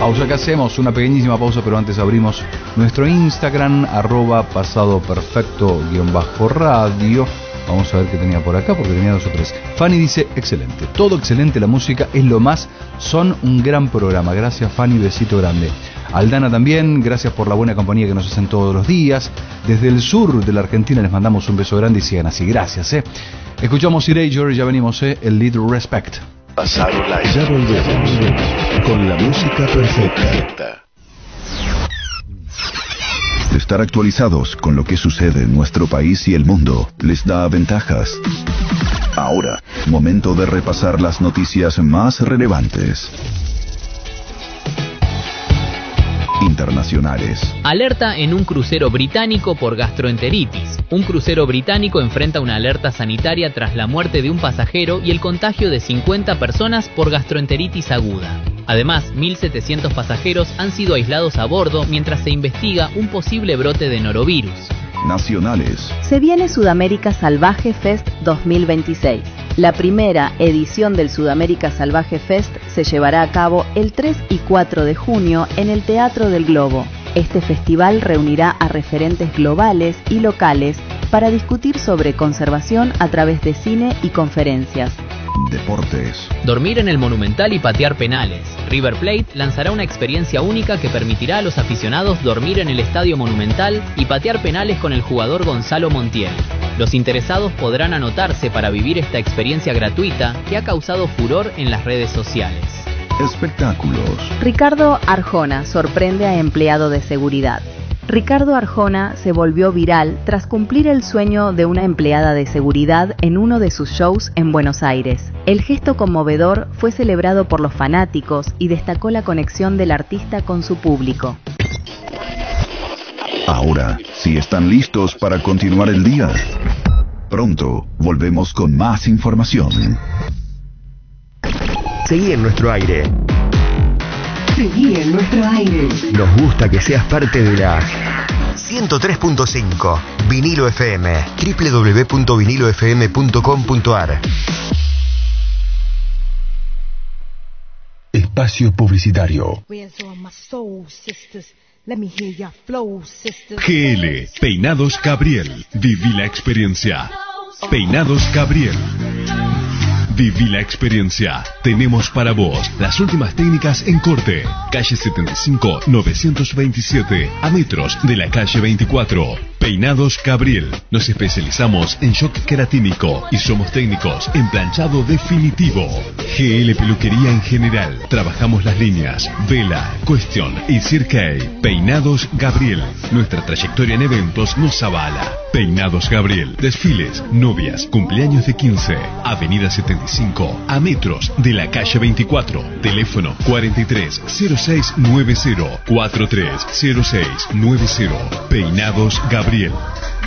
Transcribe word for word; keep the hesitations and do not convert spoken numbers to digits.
pausa que hacemos, una pequeñísima pausa, pero antes abrimos nuestro Instagram, arroba pasado perfecto guión bajo radio. Vamos a ver qué tenía por acá, porque tenía dos o tres. Fanny dice, excelente, todo excelente, la música es lo más, son un gran programa. Gracias Fanny, besito grande. Aldana también, gracias por la buena compañía que nos hacen todos los días. Desde el sur de la Argentina les mandamos un beso grande y sigan así, gracias. Eh. Escuchamos Erasure, ya venimos, eh, el Little Respect. Pasado Live. Ya volvemos con la música perfecta. Estar actualizados con lo que sucede en nuestro país y el mundo les da ventajas. Ahora, momento de repasar las noticias más relevantes. Internacionales. Alerta en un crucero británico por gastroenteritis. Un crucero británico enfrenta una alerta sanitaria tras la muerte de un pasajero y el contagio de cincuenta personas por gastroenteritis aguda. Además, mil setecientos pasajeros han sido aislados a bordo mientras se investiga un posible brote de norovirus. Nacionales. Se viene Sudamérica Salvaje Fest dos mil veintiséis. La primera edición del Sudamérica Salvaje Fest se llevará a cabo el tres y cuatro de junio en el Teatro del Globo. Este festival reunirá a referentes globales y locales para discutir sobre conservación a través de cine y conferencias. Deportes. Dormir en el Monumental y patear penales. River Plate lanzará una experiencia única que permitirá a los aficionados dormir en el Estadio Monumental y patear penales con el jugador Gonzalo Montiel. Los interesados podrán anotarse para vivir esta experiencia gratuita que ha causado furor en las redes sociales. Espectáculos. Ricardo Arjona sorprende a empleado de seguridad. Ricardo Arjona se volvió viral tras cumplir el sueño de una empleada de seguridad en uno de sus shows en Buenos Aires. El gesto conmovedor fue celebrado por los fanáticos y destacó la conexión del artista con su público. Ahora, si están listos para continuar el día, pronto volvemos con más información. Seguí en nuestro aire. Seguí en nuestro aire. Nos gusta que seas parte de la ciento tres punto cinco Vinilo F M. doble u doble u doble u punto vinilo f m punto com punto a r. Espacio publicitario. G L, Peinados Gabriel. Viví la experiencia. Peinados Gabriel. Viví la experiencia. Tenemos para vos las últimas técnicas en corte. Calle setenta y cinco, novecientos veintisiete, a metros de la calle veinticuatro. Peinados Gabriel. Nos especializamos en shock queratínico y somos técnicos en planchado definitivo. G L Peluquería en general. Trabajamos las líneas Vela, Question y Cirque. Peinados Gabriel. Nuestra trayectoria en eventos nos avala. Peinados Gabriel. Desfiles, novias, cumpleaños de quince. Avenida setenta y cinco, a metros de la calle veinticuatro. Teléfono cuarenta y tres cero seis noventa, cuarenta y tres cero seis noventa. Peinados Gabriel.